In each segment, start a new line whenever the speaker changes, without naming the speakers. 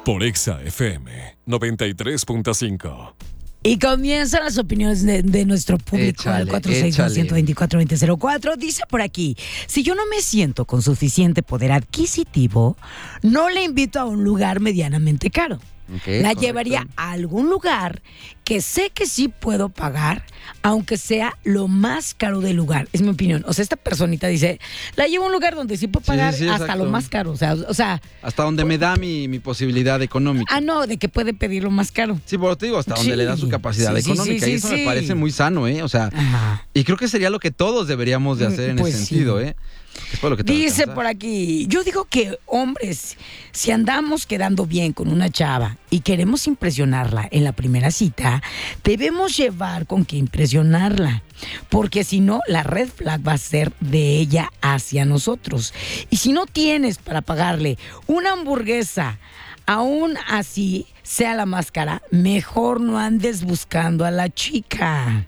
Por Exa FM 93.5.
Y comienzan las opiniones de nuestro público al 461-124-2004. Dice por aquí, si yo no me siento con suficiente poder adquisitivo, no le invito a un lugar medianamente caro. La
correcto.
llevaría a algún lugar que sé que sí puedo pagar, aunque sea lo más caro del lugar. Es mi opinión. O sea, esta personita dice, la llevo a un lugar donde sí puedo pagar hasta
exacto.
lo más caro. O sea,
Hasta donde me da mi posibilidad económica.
no, de que puede pedir lo más caro.
Sí, pero te digo, hasta donde
Sí.
le da su capacidad
Sí,
económica. Y eso me parece muy sano, ¿eh? O sea,
Ajá.
y creo que sería lo que todos deberíamos de hacer en
Pues
ese
sí.
sentido, ¿eh? Es por lo que te va a
Dice
alcanzar.
por aquí, yo digo que hombres, si andamos quedando bien con una chava y queremos impresionarla en la primera cita, debemos llevar con qué impresionarla, porque si no, la red flag va a ser de ella hacia nosotros. Y si no tienes para pagarle una hamburguesa, aún así sea la más cara, mejor no andes buscando a la chica.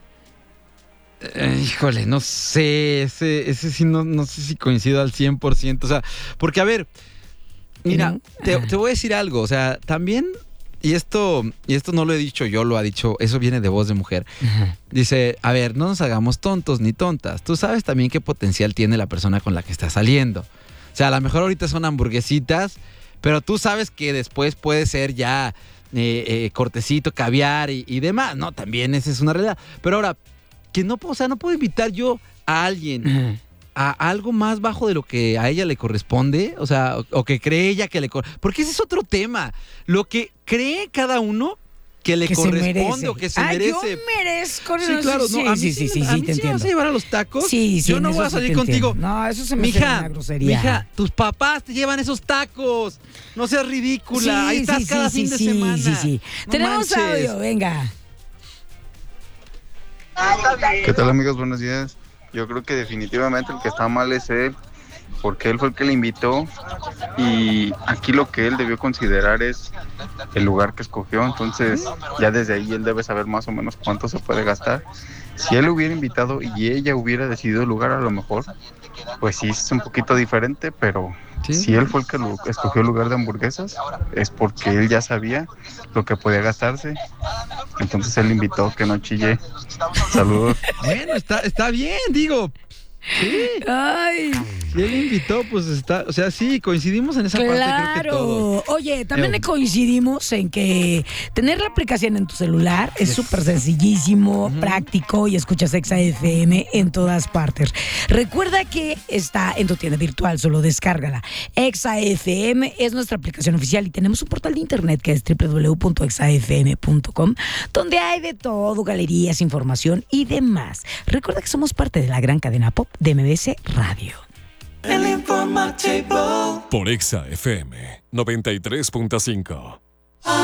Híjole, no sé, ese sí no sé si coincido al 100%, o sea, porque a ver, mira, te voy a decir algo, o sea, también, y esto no lo he dicho yo, lo ha dicho, eso viene de voz de mujer, dice, a ver, no nos hagamos tontos ni tontas, tú sabes también qué potencial tiene la persona con la que estás saliendo, o sea, a lo mejor ahorita son hamburguesitas, pero tú sabes que después puede ser ya cortecito, caviar y demás, ¿no? También esa es una realidad, pero ahora, que no puedo invitar yo a alguien a algo más bajo de lo que a ella le corresponde, o sea, o que cree ella que le corresponde, porque ese es otro tema, lo que cree cada uno que le corresponde o que se merece.
Yo merezco.
Sí, claro, no, a mí
sí,
te
te
vas a
entiendo.
llevar a los tacos,
Sí,
yo no
en
voy a
eso sí
salir
te
contigo.
entiendo. No, eso se me hace una grosería.
Mija, tus papás te llevan esos tacos, no seas ridícula, ahí estás cada fin de semana.
Sí.
No
Tenemos
manches.
audio, venga.
¿Qué tal, amigos? Buenos días. Yo creo que definitivamente el que está mal es él, porque él fue el que le invitó y aquí lo que él debió considerar es el lugar que escogió, entonces ya desde ahí él debe saber más o menos cuánto se puede gastar. Si él hubiera invitado y ella hubiera decidido el lugar, a lo mejor, pues sí es un poquito diferente, pero
¿Sí?
si él fue el que escogió el lugar de hamburguesas, es porque él ya sabía lo que podía gastarse. Entonces él invitó, que no chille. Saludos.
Bueno, está bien, digo. Sí,
Ay,
si él invitó, pues está, o sea, sí, coincidimos en esa parte, creo que todos.
claro. Oye, también coincidimos en que tener la aplicación en tu celular es súper sencillísimo, práctico y escuchas Exa FM en todas partes. Recuerda que está en tu tienda virtual, solo descárgala. Exa FM es nuestra aplicación oficial y tenemos un portal de internet que es www.exafm.com, donde hay de todo, galerías, información y demás. Recuerda que somos parte de la gran cadena pop de MBS Radio.
Por Exa FM 93.5.